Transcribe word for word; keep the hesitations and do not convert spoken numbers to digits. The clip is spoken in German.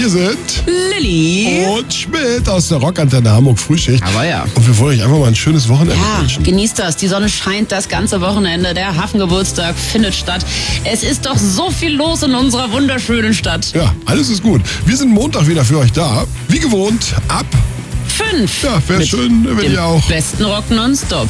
Wir sind Lilly und Schmidt aus der Rockantenne Hamburg Frühschicht. Aber ja. Und wir wollen euch einfach mal ein schönes Wochenende Ja, wünschen. genießt das. Die Sonne scheint das ganze Wochenende. Der Hafengeburtstag findet statt. Es ist doch so viel los in unserer wunderschönen Stadt. Ja, alles ist gut. Wir sind Montag wieder für euch da. Wie gewohnt, ab. Fünf. Ja, wäre Mit schön, wenn dem ihr auch. besten Rock nonstop.